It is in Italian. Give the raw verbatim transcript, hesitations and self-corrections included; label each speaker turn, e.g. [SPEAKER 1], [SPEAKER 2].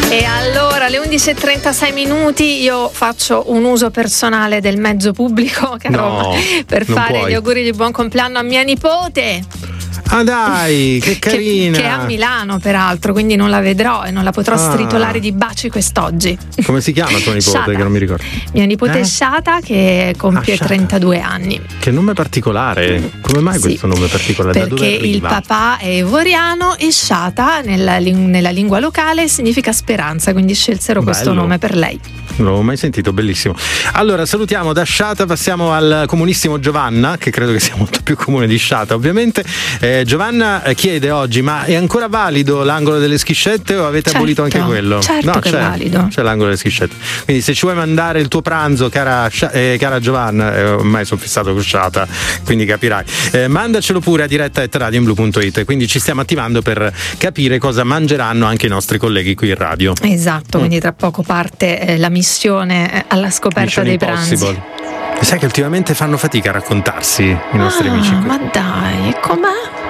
[SPEAKER 1] E allora alle undici e trentasei minuti io faccio un uso personale del mezzo pubblico, caro,
[SPEAKER 2] no,
[SPEAKER 1] per fare
[SPEAKER 2] puoi.
[SPEAKER 1] gli auguri di buon compleanno a mia nipote.
[SPEAKER 2] Ah dai, che carina!
[SPEAKER 1] Che, che è a Milano peraltro, quindi non la vedrò e non la potrò
[SPEAKER 2] Ah.
[SPEAKER 1] stritolare di baci quest'oggi.
[SPEAKER 2] Come si chiama tua nipote?
[SPEAKER 1] Shata.
[SPEAKER 2] Che non mi ricordo.
[SPEAKER 1] Mia nipote
[SPEAKER 2] Eh?
[SPEAKER 1] Shata, che compie
[SPEAKER 2] Ah, Shata.
[SPEAKER 1] trentadue anni.
[SPEAKER 2] Che nome particolare? Come mai
[SPEAKER 1] Sì,
[SPEAKER 2] questo nome particolare? Da
[SPEAKER 1] perché
[SPEAKER 2] dove
[SPEAKER 1] il
[SPEAKER 2] arriva?
[SPEAKER 1] papà è ivoriano e Shata nella, ling- nella lingua locale significa speranza, quindi scelsero questo
[SPEAKER 2] Bello.
[SPEAKER 1] nome per lei.
[SPEAKER 2] Non l'avevo mai sentito, bellissimo. Allora salutiamo da Shata, passiamo al comunissimo Giovanna, che credo che sia molto più comune di Shata ovviamente. eh, Giovanna eh, chiede oggi: ma è ancora valido l'angolo delle schiscette o avete
[SPEAKER 1] Certo,
[SPEAKER 2] abolito anche quello?
[SPEAKER 1] certo
[SPEAKER 2] No,
[SPEAKER 1] che è
[SPEAKER 2] c'è,
[SPEAKER 1] valido.
[SPEAKER 2] c'è l'angolo delle schiscette, quindi se ci vuoi mandare il tuo pranzo, cara, Scia- eh, cara Giovanna, eh, ormai sono fissato con Shata, quindi capirai, eh, mandacelo pure a diretta at radioblu punto it, quindi ci stiamo attivando per capire cosa mangeranno anche i nostri colleghi qui in radio.
[SPEAKER 1] Esatto,
[SPEAKER 2] Mm.
[SPEAKER 1] quindi tra poco parte eh, la missione eh, alla scoperta
[SPEAKER 2] Mission
[SPEAKER 1] dei
[SPEAKER 2] Impossible.
[SPEAKER 1] pranzi.
[SPEAKER 2] E sai che ultimamente fanno fatica a raccontarsi i nostri
[SPEAKER 1] Ah,
[SPEAKER 2] amici qui.
[SPEAKER 1] ma dai, com'è?